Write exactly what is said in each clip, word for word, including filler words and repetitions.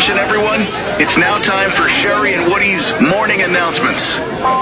Attention, everyone. It's now time for Sherry and Woody's morning announcements.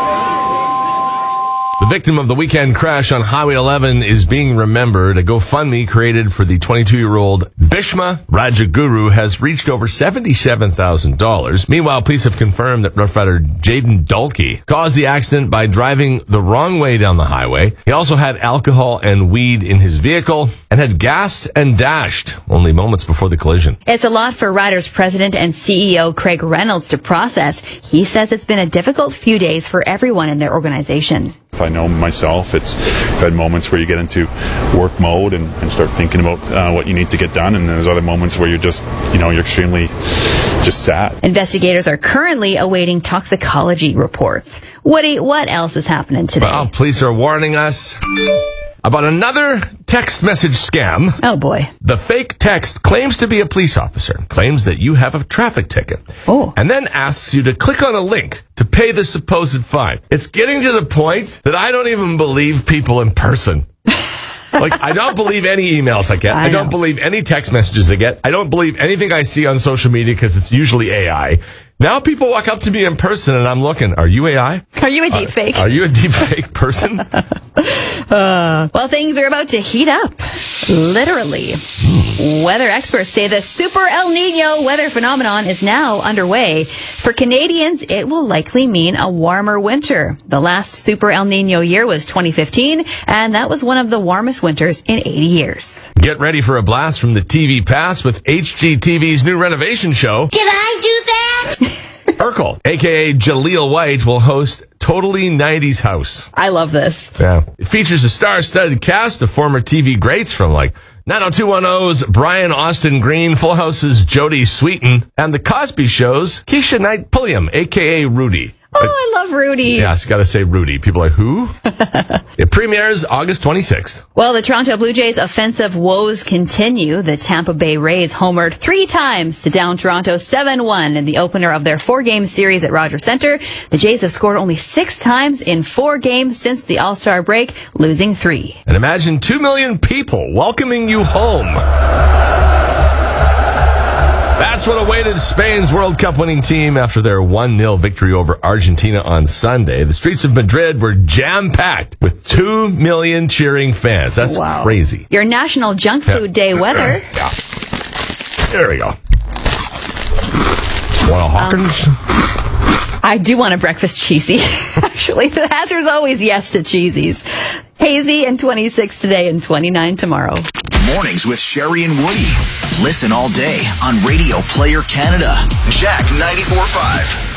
The victim of the weekend crash on Highway eleven is being remembered. A GoFundMe created for the twenty-two-year-old Bhishma Rajaguru has reached over seventy-seven thousand dollars. Meanwhile, police have confirmed that Rough Rider Jaden Dulkey caused the accident by driving the wrong way down the highway. He also had alcohol and weed in his vehicle and had gassed and dashed only moments before the collision. It's a lot for Riders president and C E O Craig Reynolds to process. He says it's been a difficult few days for everyone in their organization. If I know myself, it's I've had moments where you get into work mode and, and start thinking about uh, what you need to get done, and there's other moments where you're just, you know, you're extremely just sad. Investigators are currently awaiting toxicology reports. Woody, what else is happening today? Well, police are warning us about another text message scam. Oh, boy. The fake text claims to be a police officer, claims that you have a traffic ticket, oh. and then asks you to click on a link to pay the supposed fine. It's getting to the point that I don't even believe people in person. Like, I don't believe any emails I get. I, I don't believe any text messages I get. I don't believe anything I see on social media because it's usually A I. Now people walk up to me in person and I'm looking, are you A I? Are you a deep fake? Are, are you a deep fake person? uh, well, things are about to heat up. Literally. Weather experts say the Super El Nino weather phenomenon is now underway. For Canadians, it will likely mean a warmer winter. The last Super El Nino year was twenty fifteen, and that was one of the warmest winters in eighty years. Get ready for a blast from the T V Pass with H G T V's new renovation show. Did I do that? Urkel, a k a. Jaleel White, will host Totally nineties House. I love this. Yeah. It features a star-studded cast of former T V greats from like nine oh two one oh's Brian Austin Green, Full House's Jodie Sweetin, and The Cosby Show's Keisha Knight Pulliam, a k a. Rudy. Oh, I love Rudy. Yeah, it's got to say Rudy. People are like, who? It premieres August twenty-sixth. Well, the Toronto Blue Jays' offensive woes continue. The Tampa Bay Rays homered three times to down Toronto seven one in the opener of their four-game series at Rogers Centre. The Jays have scored only six times in four games since the All-Star break, losing three. And imagine two million people welcoming you home. That's what awaited Spain's World Cup winning team after their one nil victory over Argentina on Sunday. The streets of Madrid were jam-packed with two million cheering fans. That's wow. crazy. Your National Junk Food yeah. Day weather. Yeah. There we go. Want a Hawkins? Um, I do want a breakfast cheesy. Actually, the answer is always yes to cheesies. Hazy and twenty-six today and twenty-nine tomorrow. Mornings with Sherry and Woody. Listen all day on Radio Player Canada. Jack ninety-four point five.